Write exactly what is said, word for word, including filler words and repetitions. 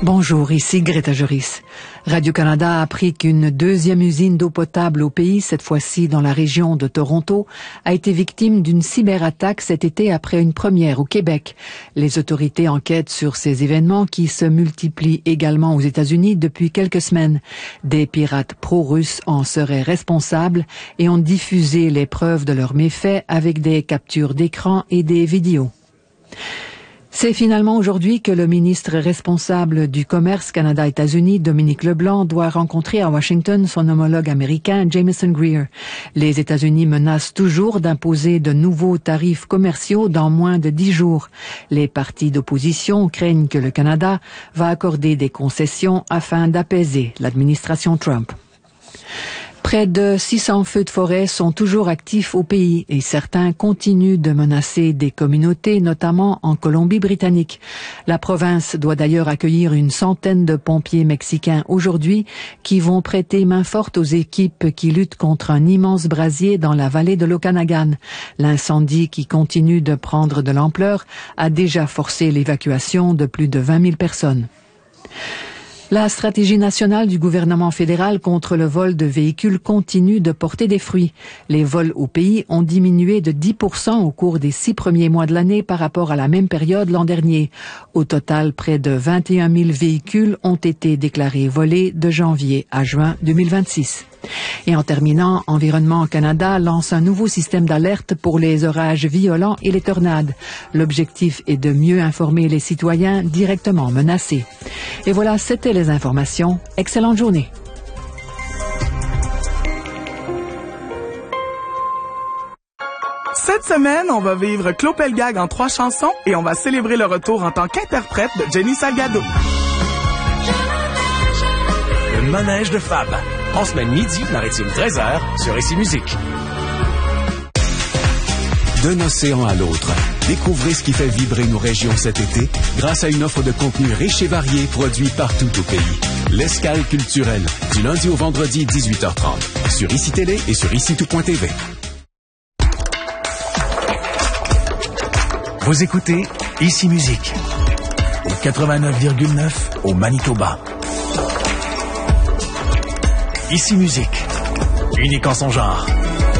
Bonjour, ici Greta Joris. Radio-Canada a appris qu'une deuxième usine d'eau potable au pays, cette fois-ci dans la région de Toronto, a été victime d'une cyberattaque cet été après une première au Québec. Les autorités enquêtent sur ces événements qui se multiplient également aux États-Unis depuis quelques semaines. Des pirates pro-russes en seraient responsables et ont diffusé les preuves de leurs méfaits avec des captures d'écran et des vidéos. C'est finalement aujourd'hui que le ministre responsable du commerce Canada-États-Unis, Dominique Leblanc, doit rencontrer à Washington son homologue américain, Jamieson Greer. Les États-Unis menacent toujours d'imposer de nouveaux tarifs commerciaux dans moins de dix jours. Les partis d'opposition craignent que le Canada va accorder des concessions afin d'apaiser l'administration Trump. Près de six cents feux de forêt sont toujours actifs au pays et certains continuent de menacer des communautés, notamment en Colombie-Britannique. La province doit d'ailleurs accueillir une centaine de pompiers mexicains aujourd'hui qui vont prêter main forte aux équipes qui luttent contre un immense brasier dans la vallée de l'Okanagan. L'incendie qui continue de prendre de l'ampleur a déjà forcé l'évacuation de plus de vingt mille personnes. La stratégie nationale du gouvernement fédéral contre le vol de véhicules continue de porter des fruits. Les vols au pays ont diminué de dix pour cent au cours des six premiers mois de l'année par rapport à la même période l'an dernier. Au total, près de vingt et un mille véhicules ont été déclarés volés de janvier à juin deux mille vingt-six. Et en terminant, Environnement Canada lance un nouveau système d'alerte pour les orages violents et les tornades. L'objectif est de mieux informer les citoyens directement menacés. Et voilà, c'était les informations. Excellente journée. Cette semaine, on va vivre Claude Pelgag en trois chansons et on va célébrer le retour en tant qu'interprète de Jenny Salgado. Le manège de Fab. En semaine midi, maritime treize heures, sur Ici Musique. D'un océan à l'autre, découvrez ce qui fait vibrer nos régions cet été grâce à une offre de contenu riche et varié produit partout au pays. L'Escale culturelle, du lundi au vendredi dix-huit heures trente, sur Ici Télé et sur ici tout point t v. Vous écoutez Ici Musique, au quatre-vingt-neuf virgule neuf au Manitoba. Ici Musique, unique en son genre.